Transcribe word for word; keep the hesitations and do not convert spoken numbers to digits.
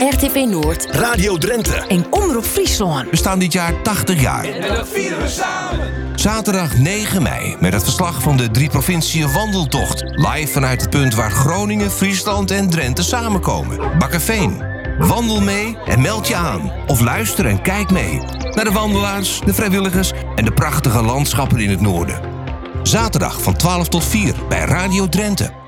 R T P Noord, Radio Drenthe en Omroep Friesland. We staan dit jaar tachtig jaar. en dat vieren we samen. Zaterdag negen mei met het verslag van de drie provinciën wandeltocht. Live vanuit het punt waar Groningen, Friesland en Drenthe samenkomen. Bakkerveen. Wandel mee en meld je aan. Of luister en kijk mee naar de wandelaars, de vrijwilligers en de prachtige landschappen in het noorden. Zaterdag van twaalf tot vier bij Radio Drenthe.